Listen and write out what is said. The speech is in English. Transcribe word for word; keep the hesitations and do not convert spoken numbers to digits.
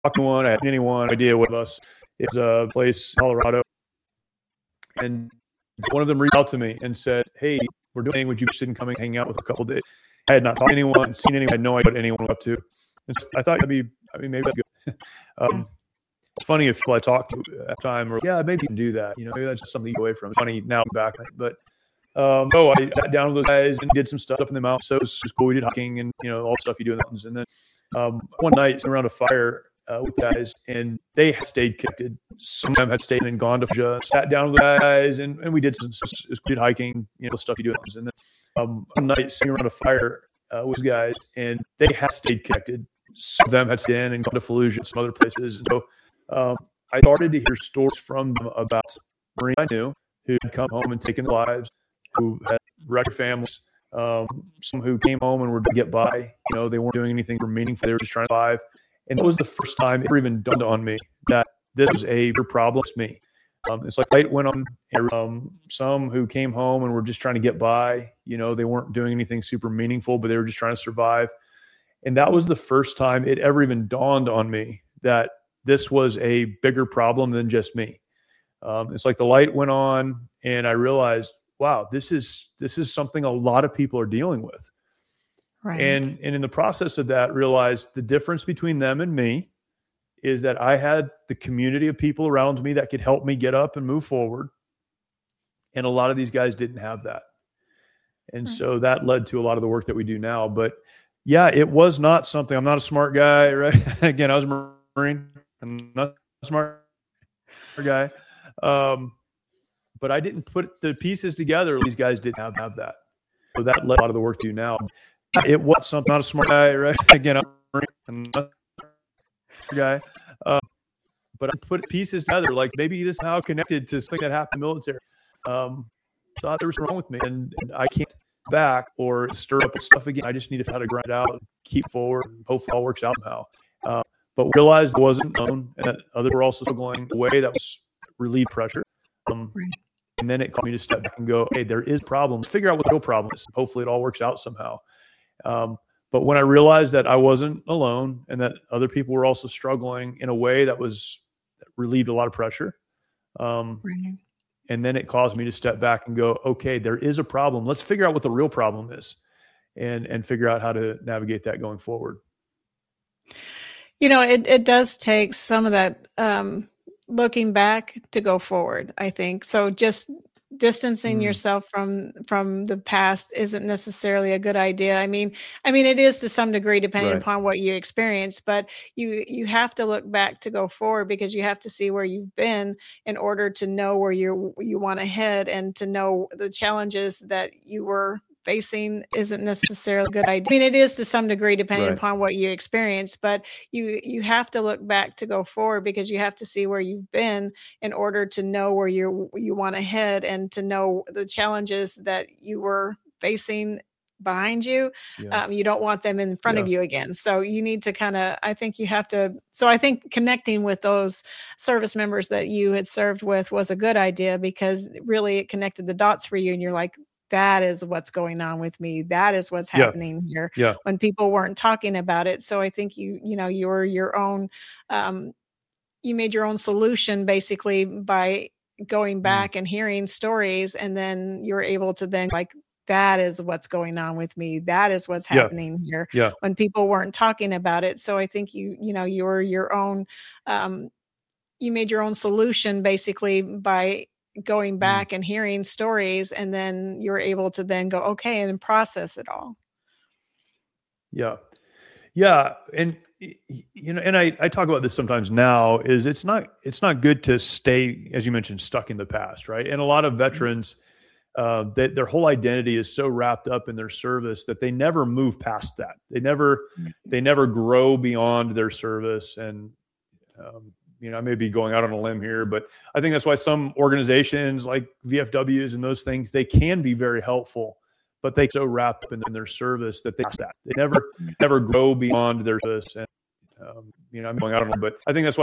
talked to anyone, I had anyone idea what it was. It was a place in Colorado. And one of them reached out to me and said, hey, we're doing, would you be interested in coming hang out with a couple of days? I had not talked to anyone, seen anyone, I had no idea what anyone was up to. And I thought that'd be, I mean, maybe that'd be good. um, it's funny if people I talked to at the time were, yeah, maybe you can do that. You know, maybe that's just something you go away from. It's funny now back, but um, oh, I sat down with those guys and did some stuff up in the mountains. So it was, it was cool. We did hiking and, you know, all the stuff you do in the mountains. And then um, one night, sitting around a fire uh, with the guys, and they had stayed connected. Some of them had stayed and gone to just sat down with the guys, and, and we did some, some we did hiking, you know, the stuff you do in the mountains. And then um, one night, sitting around a fire uh, with guys, and they had stayed connected. Some of them had stayed in and gone to Fallujah, some other places. And so um, I started to hear stories from them about Marines I knew who had come home and taken their lives, who had wrecked families, um, some who came home and were to get by. You know, they weren't doing anything for meaningful. They were just trying to survive. And it was the first time it ever even dawned on me that this was a bigger problem with me. Um, it's like light went on. Um, some who came home and were just trying to get by. You know, they weren't doing anything super meaningful, but they were just trying to survive. And that was the first time it ever even dawned on me that this was a bigger problem than just me. Um, it's like the light went on, and I realized, wow, this is this is something a lot of people are dealing with. Right. And and in the process of that, realized the difference between them and me is that I had the community of people around me that could help me get up and move forward. And a lot of these guys didn't have that. And right. so that led to a lot of the work that we do now. But yeah, it was not something, I'm not a smart guy, right? Again, I was a Marine. I'm not a smart guy. Um, but I didn't put the pieces together. These guys didn't have, have that. So that led a lot of the work to do now. It was something, not a smart guy, right? Again, I'm a Marine. I'm not a smart guy. Um, but I put pieces together, like maybe this is how connected to something that happened in the military. Um, thought there was something wrong with me, and, and I can't back or stir up stuff again. I just need to know how to grind it out and keep forward, and hopefully all works out somehow. Uh, but realized it wasn't known, and that others were also struggling the way that was relieve pressure. Um, and then it caused me to step back and go, hey, there is problems. Figure out what the real problem is. Hopefully it all works out somehow. Um, but when I realized that I wasn't alone and that other people were also struggling in a way that was that relieved a lot of pressure. Um, right. And then it caused me to step back and go, okay, there is a problem. Let's figure out what the real problem is and, and figure out how to navigate that going forward. You know, it, it does take some of that, um, looking back to go forward, I think. So just distancing mm. yourself from from the past isn't necessarily a good idea. I mean, I mean, it is to some degree, depending right. upon what you experience, but you you have to look back to go forward, because you have to see where you've been in order to know where you you want to head, and to know the challenges that you were facing isn't necessarily a good idea. I mean, it is to some degree, depending right. upon what you experience, but you you have to look back to go forward, because you have to see where you've been in order to know where you you want to head, and to know the challenges that you were facing behind you. Yeah. Um, you don't want them in front yeah. of you again. So you need to kind of, I think you have to, so I think connecting with those service members that you had served with was a good idea, because really it connected the dots for you. And you're like, that is what's going on with me. That is what's happening yeah. here yeah. when people weren't talking about it. So I think you, you know, you're your own, um, you made your own solution basically by going back mm. and hearing stories. And then you're able to then like, that is what's going on with me. That is what's happening yeah. here yeah. when people weren't talking about it. So I think you, you know, you're your own, um, you made your own solution basically by going back mm. and hearing stories, and then you're able to then go, okay, and process it all. Yeah. Yeah. And, you know, and I, I talk about this sometimes now, is it's not, it's not good to stay, as you mentioned, stuck in the past. Right. And a lot of veterans, uh, they, their whole identity is so wrapped up in their service that they never move past that. They never, they never grow beyond their service. And, um, you know, I may be going out on a limb here, but I think that's why some organizations like V F Ws and those things, they can be very helpful, but they so wrapped up in, in their service that they that they never never grow beyond their service. And um, you know, I'm going out on a limb, but I think that's why